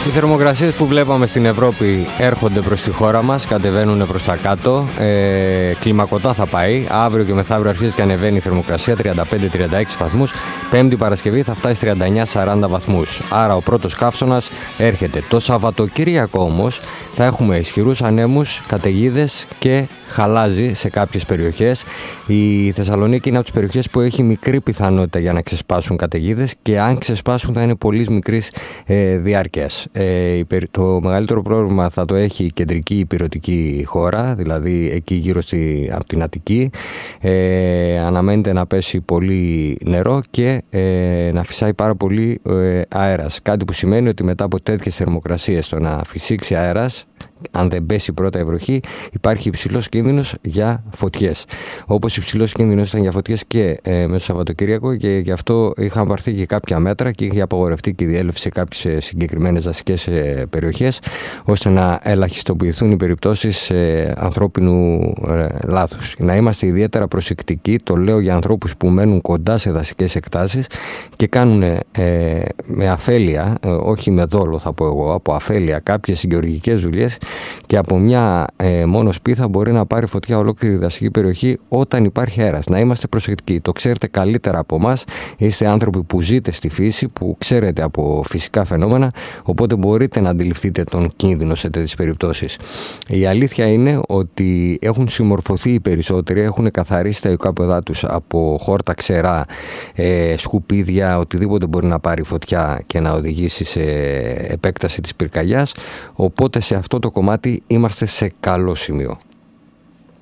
Οι θερμοκρασίες που βλέπαμε στην Ευρώπη έρχονται προς τη χώρα μας, κατεβαίνουν προς τα κάτω. Κλιμακωτά θα πάει. Αύριο και μεθαύριο αρχίζει και ανεβαίνει η θερμοκρασία, 35-36 βαθμούς. Πέμπτη Παρασκευή θα φτάσει 39-40 βαθμούς. Άρα ο πρώτος καύσωνας έρχεται. Το Σαββατοκύριακο όμως θα έχουμε ισχυρούς ανέμους, καταιγίδες και χαλάζει σε κάποιες περιοχές. Η Θεσσαλονίκη είναι από τις περιοχές που έχει μικρή πιθανότητα για να ξεσπάσουν καταιγίδες και αν ξεσπάσουν θα είναι πολύ μικρής διάρκειας. Το μεγαλύτερο πρόβλημα θα το έχει η κεντρική ηπειρωτική χώρα, δηλαδή εκεί γύρω από την Αττική. Αναμένεται να πέσει πολύ νερό και να φυσάει πάρα πολύ αέρας. Κάτι που σημαίνει ότι μετά από τέτοιες θερμοκρασίες το να φυσήξει αέρας, αν δεν πέσει πρώτα η βροχή, υπάρχει υψηλός κίνδυνος για φωτιές. Όπως υψηλός κίνδυνος ήταν για φωτιές και μέσα στο Σαββατοκύριακο, και γι' αυτό είχαν πάρθει και κάποια μέτρα και είχε απαγορευτεί και η διέλευση σε κάποιες συγκεκριμένες δασικές περιοχές, ώστε να ελαχιστοποιηθούν οι περιπτώσεις ανθρώπινου λάθους. Να είμαστε ιδιαίτερα προσεκτικοί, το λέω για ανθρώπους που μένουν κοντά σε δασικές εκτάσεις και κάνουν με αφέλεια, όχι με δόλο θα πω εγώ, από αφέλεια κάποιες γεωργικές δουλειές, και από μια μόνο σπίθα μπορεί να πάρει φωτιά ολόκληρη δασική περιοχή όταν υπάρχει αέρας. Να είμαστε προσεκτικοί. Το ξέρετε καλύτερα από εμάς. Είστε άνθρωποι που ζείτε στη φύση, που ξέρετε από φυσικά φαινόμενα, οπότε μπορείτε να αντιληφθείτε τον κίνδυνο σε τέτοιες περιπτώσεις. Η αλήθεια είναι ότι έχουν συμμορφωθεί οι περισσότεροι, έχουν καθαρίσει τα οικόπεδά τους από χόρτα, ξερά, σκουπίδια, οτιδήποτε μπορεί να πάρει φωτιά και να οδηγήσει σε επέκταση της πυρκαγιάς. Οπότε σε αυτό το κομμάτι είμαστε σε καλό σημείο.